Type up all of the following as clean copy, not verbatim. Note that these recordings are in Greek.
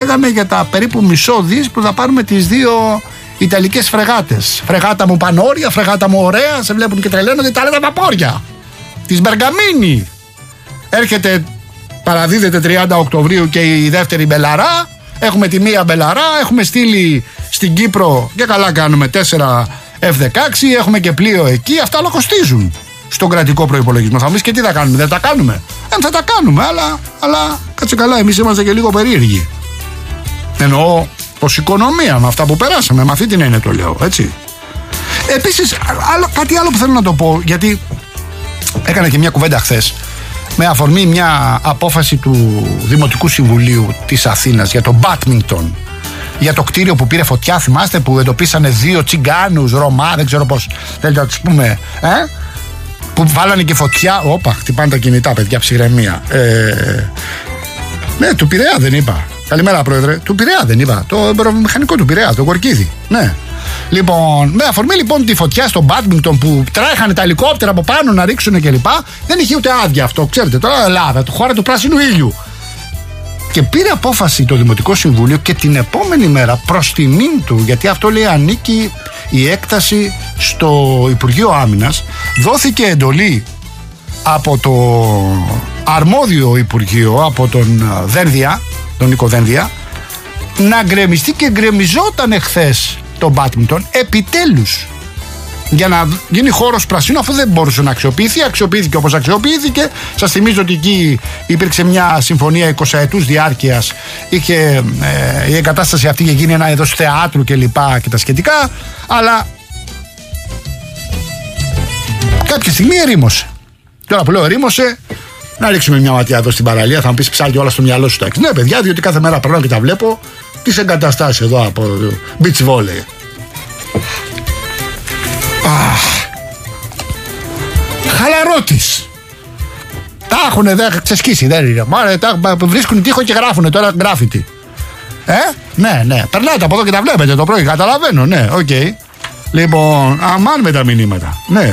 λέγαμε για τα περίπου μισό δις που θα πάρουμε τις 2 Ιταλικές φρεγάτες. Φρεγάτα μου πανόρια, φρεγάτα μου ωραία, σε βλέπουν και τρελαίνονται, τα λένε βαπόρια. Της Μπεργαμίνη. Έρχεται, παραδίδεται 30 Οκτωβρίου και η δεύτερη Μπελαρά. Έχουμε τη μία Μπελαρά, έχουμε στείλει στην Κύπρο και καλά κάνουμε 4 F-16, έχουμε και πλοίο εκεί, αυτά όλα κοστίζουν στον κρατικό προϋπολογισμό. Θα μου πεις και τι θα κάνουμε, δεν τα κάνουμε. Θα τα κάνουμε, αλλά κάτσε καλά, εμείς είμαστε και λίγο περίεργοι. Εννοώ ως οικονομία, με αυτά που περάσαμε, με αυτή την έννοια το λέω, έτσι. Επίσης, κάτι άλλο που θέλω να το πω, γιατί έκανα και μια κουβέντα χθες με αφορμή μια απόφαση του Δημοτικού Συμβουλίου της Αθήνας για το μπάτμινγκτον, για το κτίριο που πήρε φωτιά, θυμάστε, που εντοπίσανε 2 τσιγκάνους, Ρωμά, δεν ξέρω πώς θέλετε να τους πούμε, που βάλανε και φωτιά. Όπα, χτυπάνε τα κινητά, παιδιά, ψυχραιμία. Ναι, του Πειραιά δεν είπα. Καλημέρα, πρόεδρε. Του Πειραιά δεν είπα. Το μηχανικό του Πειραιά, το Κορκίδη. Ναι. Λοιπόν, με αφορμή λοιπόν τη φωτιά στο μπάτμινγκτον που τρέχανε τα ελικόπτερα από πάνω να ρίξουν κλπ. Δεν είχε ούτε άδεια αυτό, ξέρετε. Τώρα Ελλάδα, το χώρα του πράσινου ήλιου. Και πήρε απόφαση το Δημοτικό Συμβούλιο και την επόμενη μέρα προς τιμήν του, γιατί αυτό λέει ανήκει η έκταση στο Υπουργείο Άμυνας, δόθηκε εντολή από το αρμόδιο Υπουργείο, από τον Δένδια, τον Νίκο Δένδια, να γκρεμιστεί και γκρεμιζόταν εχθές το μπάτμινγκτον επιτέλους, για να γίνει χώρος πρασίνου, αφού δεν μπορούσε να αξιοποιηθεί. Αξιοποιήθηκε όπως αξιοποιήθηκε. Σας θυμίζω ότι εκεί υπήρξε μια συμφωνία 20 ετούς διάρκειας. Είχε η εγκατάσταση αυτή είχε γίνει ένα είδος θεάτρου και λοιπά και τα σχετικά. Αλλά κάποια στιγμή ερήμωσε. Τώρα που λέω ερήμωσε, να ρίξουμε μια ματιά εδώ στην παραλία. Θα μου πεις ψάχνει όλα στο μυαλό σου. Ναι, παιδιά, διότι κάθε μέρα περνάω και τα βλέπω τις εγκαταστάσεις εδώ από beach volley. Χαλαρότης. Τα έχουνε ξεσκίσει, δεν είναι. Βρίσκουν τείχο και γράφουνε τώρα γκράφιτι. Ναι. Περνάτε από εδώ και τα βλέπετε το πρωί. Καταλαβαίνω, ναι, οκ. Λοιπόν, αμάν με τα μηνύματα. Ναι.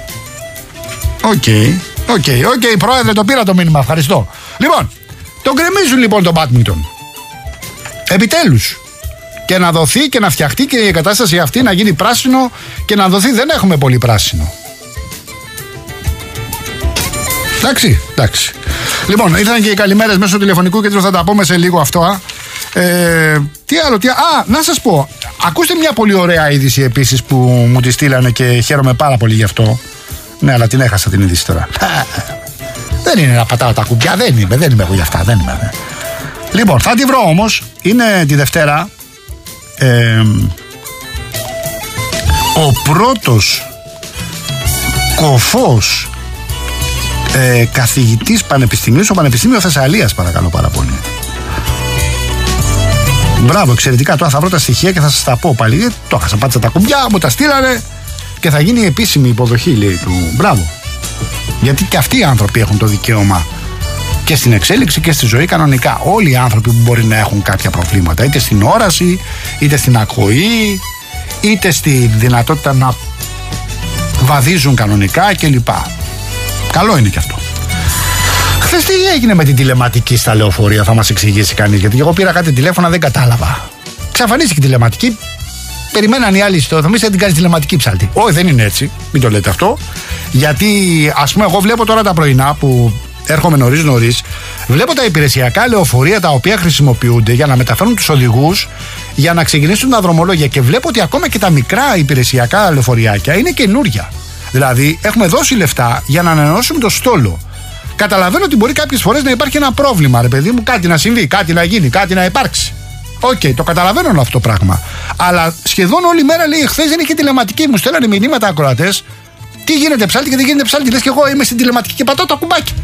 Οκ, πρόεδρε, το πήρα το μήνυμα. Ευχαριστώ. Λοιπόν, τον γκρεμίζουν λοιπόν τον μπάτμινγκτον. Επιτέλους. Και να δοθεί και να φτιαχτεί και η εγκατάσταση αυτή να γίνει πράσινο και να δοθεί. Δεν έχουμε πολύ πράσινο. Εντάξει. Λοιπόν, ήρθαν και οι καλημέρες μέσω τηλεφωνικού κέντρου, θα τα πούμε σε λίγο αυτό. Τι άλλο, να σας πω. Ακούστε μια πολύ ωραία είδηση επίσης που μου τη στείλανε και χαίρομαι πάρα πολύ γι' αυτό. Ναι, αλλά την έχασα την είδηση τώρα. Δεν είναι να πατάω τα κουμπιά, δεν είμαι εγώ γι' αυτά, δεν είμαι. Λοιπόν, θα τη βρω όμως. Είναι τη Δευτέρα. Ο πρώτος κοφός καθηγητής πανεπιστημίου στο Πανεπιστήμιο Θεσσαλίας, παρακαλώ πάρα πολύ. Μπράβο, εξαιρετικά. Τώρα θα βρω τα στοιχεία και θα σας τα πω πάλι. Το έχασα, πάτησα τα κουμπιά, μου τα στείλανε και θα γίνει επίσημη υποδοχή, λέει του. Μπράβο. Γιατί και αυτοί οι άνθρωποι έχουν το δικαίωμα και στην εξέλιξη και στη ζωή κανονικά. Όλοι οι άνθρωποι που μπορεί να έχουν κάποια προβλήματα, είτε στην όραση, είτε στην ακοή, είτε στη δυνατότητα να βαδίζουν κανονικά κλπ. Καλό είναι και αυτό. Χθες τι έγινε με την τηλεματική στα λεωφορεία, θα μας εξηγήσει κανείς? Γιατί εγώ πήρα κάτι τηλέφωνα, δεν κατάλαβα. Ξαφανίστηκε η τηλεματική. Περιμέναν οι άλλοι στο. Θα την κάνει τηλεματική ψάλτη. Όχι, δεν είναι έτσι. Μην το λέτε αυτό. Γιατί, ας πούμε, εγώ βλέπω τώρα τα πρωινά που έρχομαι νωρίς, βλέπω τα υπηρεσιακά λεωφορεία τα οποία χρησιμοποιούνται για να μεταφέρουν τους οδηγούς για να ξεκινήσουν τα δρομολόγια. Και βλέπω ότι ακόμα και τα μικρά υπηρεσιακά λεωφοριάκια είναι καινούρια. Δηλαδή, έχουμε δώσει λεφτά για να ανανεώσουμε το στόλο. Καταλαβαίνω ότι μπορεί κάποιες φορές να υπάρχει ένα πρόβλημα, ρε παιδί μου, κάτι να συμβεί, κάτι να γίνει, κάτι να υπάρξει. Οκ, το καταλαβαίνω αυτό το πράγμα. Αλλά σχεδόν όλη μέρα λέει: χθες δεν είχε τηλεματική. Μου στέλνανε μηνύματα ακροατές. Τι γίνεται ψάλτη και δεν γίνεται ψάλτη. Λες και εγώ είμαι στην τηλεματική και πατάω το κουμπάκι.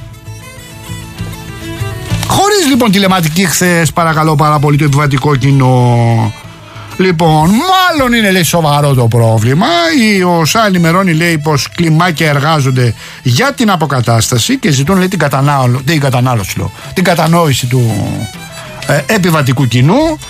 Χωρίς λοιπόν τηλεματική χθες, παρακαλώ πάρα πολύ, το επιβατικό κοινό. Λοιπόν, μάλλον είναι, λέει, σοβαρό το πρόβλημα. Ο ΩΣΑ ενημερώνει, λέει, πως κλιμάκια εργάζονται για την αποκατάσταση και ζητούν, λέει, την κατανόηση του επιβατικού κοινού.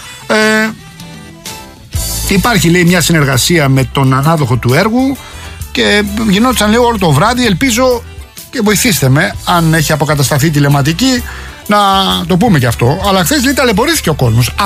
Υπάρχει, λέει, μια συνεργασία με τον ανάδοχο του έργου και γινόταν, λέει, όλο το βράδυ. Ελπίζω και βοηθήστε με, αν έχει αποκατασταθεί τηλεματική, να το πούμε και αυτό. Αλλά χθες, λέει, ταλαιπωρήθηκε ο κόσμος.